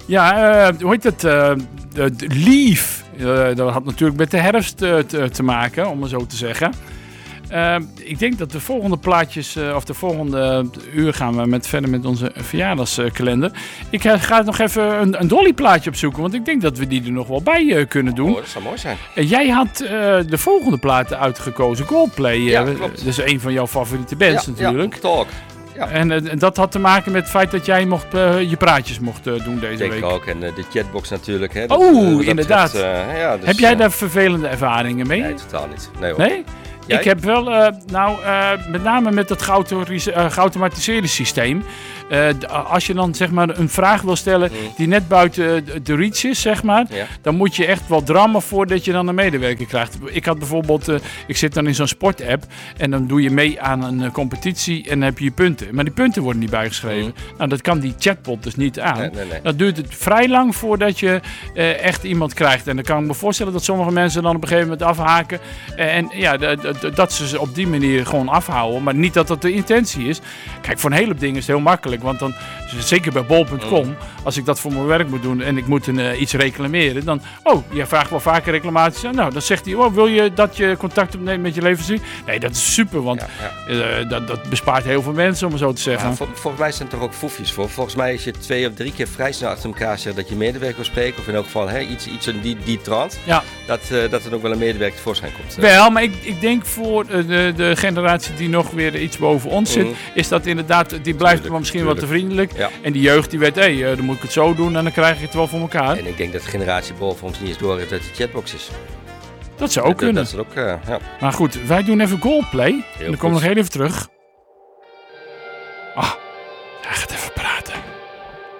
Hoe heet het? Leaf. Dat had natuurlijk met de herfst te maken, om maar zo te zeggen. Ik denk dat de volgende plaatjes, of de volgende uur gaan we verder met onze verjaardagskalender. Ik ga nog even een Dolly plaatje opzoeken, want ik denk dat we die er nog wel bij kunnen doen. Oh, dat zou mooi zijn. Jij had de volgende platen uitgekozen, Coldplay. Ja, klopt. Dat is een van jouw favoriete bands natuurlijk. Ja, Talk. Ja. En dat had te maken met het feit dat jij je praatjes mocht doen deze Denk week. ik ook. En de chatbox natuurlijk. Hè. Inderdaad. Dus, heb jij daar vervelende ervaringen mee? Nee, totaal niet. Nee? Jij? Ik heb wel, met name met het geautomatiseerde systeem. Als je dan zeg maar een vraag wil stellen die net buiten de reach is, zeg maar, dan moet je echt wel drammen voordat je dan een medewerker krijgt. Ik had bijvoorbeeld, ik zit dan in zo'n sportapp en dan doe je mee aan een competitie en dan heb je je punten. Maar die punten worden niet bijgeschreven. Nou, dat kan die chatbot dus niet aan. Nee. Dan duurt het vrij lang voordat je echt iemand krijgt. En dan kan ik me voorstellen dat sommige mensen dan op een gegeven moment afhaken. Dat ze op die manier gewoon afhouden. Maar niet dat dat de intentie is. Kijk, voor een hele hoop dingen is het heel makkelijk. Want dan, zeker bij bol.com, als ik dat voor mijn werk moet doen en ik moet iets reclameren, dan, jij vraagt wel vaker reclamaties. Nou, dan zegt hij, wil je dat je contact opneemt met je leverancier? Nee, dat is super, want dat bespaart heel veel mensen, om het zo te zeggen. Ja, volgens mij zijn er toch ook foefjes voor. Volgens mij als je 2 of 3 keer vrij snel achter elkaar zegt dat je medewerker wil spreken, of in elk geval iets in die trant, dat er ook wel een medewerker tevoorschijn komt. Wel, maar ik denk voor de generatie die nog weer iets boven ons zit, is dat inderdaad, die blijft wel misschien wat te vriendelijk. Ja. En die jeugd die weet, dan moet ik het zo doen en dan krijg ik het wel voor elkaar. En ik denk dat de generatie boven ons niet eens door heeft dat het chatbox is. Dat zou ook kunnen. Dat is ook, Maar goed, wij doen even Coldplay. En dan komen we nog heel even terug.